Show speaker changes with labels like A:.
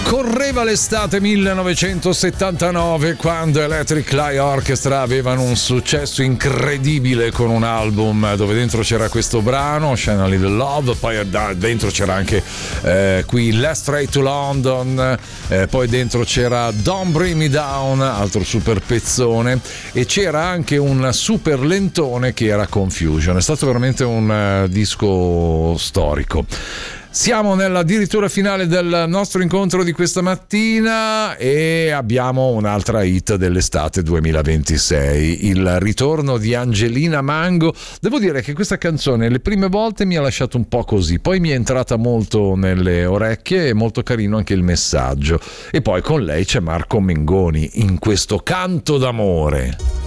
A: Correva l'estate 1979 quando Electric Light Orchestra avevano un successo incredibile con un album dove dentro c'era questo brano Shine a Little Love, poi dentro c'era anche qui Let's Straight to London, poi dentro c'era Don't Bring Me Down, altro super pezzone, e c'era anche un super lentone che era Confusion. È stato veramente un disco storico. Siamo nell'addirittura finale del nostro incontro di questa mattina e abbiamo un'altra hit dell'estate 2026, il ritorno di Angelina Mango. Devo dire che questa canzone le prime volte mi ha lasciato un po' così, poi mi è entrata molto nelle orecchie e molto carino anche il messaggio. E poi con lei c'è Marco Mengoni in questo canto d'amore.